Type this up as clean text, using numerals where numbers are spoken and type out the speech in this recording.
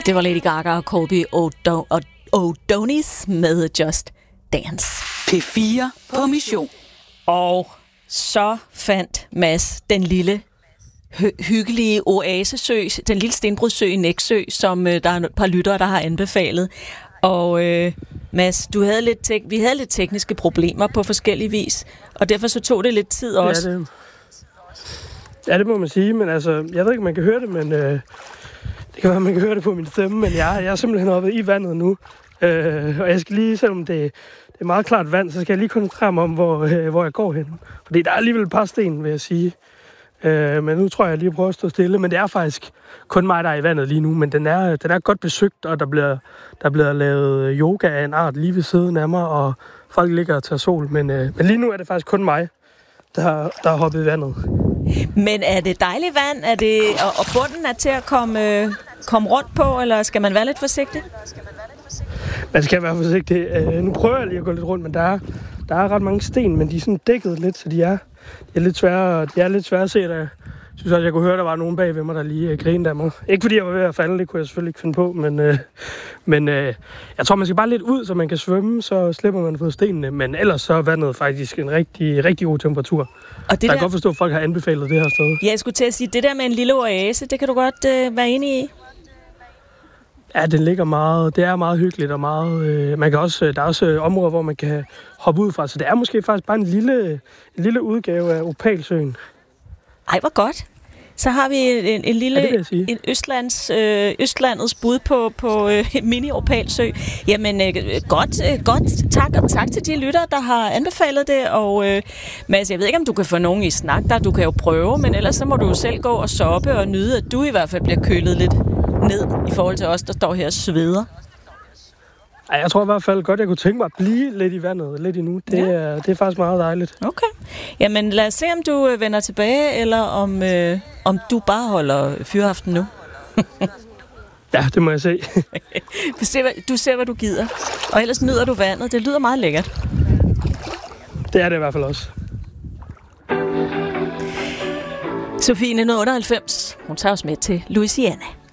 Det var Lady Gaga og Colby O'Donis med Just Dance. P4 på mission. Og så fandt Mads den lille hyggelige oasesø, den lille stenbrudsø i Nexø, som der er et par lyttere, der har anbefalet. Og Mads, vi havde lidt tekniske problemer på forskellige vis, og derfor så tog det lidt tid også. Ja, det må man sige, men altså, jeg ved ikke, om man kan høre det, men det kan være, man kan høre det på min stemme, men jeg er simpelthen oppe i vandet nu, og jeg skal lige, selvom det er meget klart vand, så skal jeg lige koncentrere mig om, hvor jeg går hen. Fordi der er alligevel et par sten, vil jeg sige. Men nu tror jeg lige prøver at stå stille, men det er faktisk kun mig, der er i vandet lige nu, men den er godt besøgt, og der bliver lavet yoga af en art lige ved siden af mig, og folk ligger og tager sol, men lige nu er det faktisk kun mig, der har hoppet i vandet. Men er det dejligt vand? Er det, og bunden er til at komme rundt på, eller skal man være lidt forsigtig? Man skal være forsigtig. Nu prøver jeg lige at gå lidt rundt, men der er ret mange sten, men de er sådan dækket lidt, så de er lidt svære at se. Jeg synes også, jeg kunne høre, der var nogen bag ved mig, der lige grinede af mig. Ikke fordi jeg var ved at falde, det kunne jeg selvfølgelig ikke finde på, men jeg tror, man skal bare lidt ud, så man kan svømme, så slipper man for stenene. Men ellers så er vandet faktisk en rigtig, rigtig god temperatur. Og jeg kan godt forstå, at folk har anbefalet det her sted. Ja, jeg skulle til at sige, det der med en lille oase, det kan du godt være enig i? Ja, det er meget hyggeligt og meget. Man kan også, der er også områder, hvor man kan hoppe ud fra, så det er måske faktisk bare en lille udgave af Opalsøen. Ej, hvor godt. Så har vi en lille Østlandets bud på mini-Opalsø. Jamen, godt. Tak til de lyttere, der har anbefalet det. Og Mads, jeg ved ikke, om du kan få nogen i snak der. Du kan jo prøve, men ellers så må du jo selv gå og soppe og nyde, at du i hvert fald bliver kølet lidt ned i forhold til os, der står her og sveder. Ej, jeg tror i hvert fald godt, jeg kunne tænke mig at blive lidt i vandet lidt endnu. Det er faktisk meget dejligt. Okay. Jamen lad os se, om du vender tilbage, eller om du bare holder fyraften nu. Ja, det må jeg se. Du ser, hvad du gider. Og ellers nyder du vandet. Det lyder meget lækkert. Det er det i hvert fald også. Sofie 1998. Hun tager os med til Louisiana.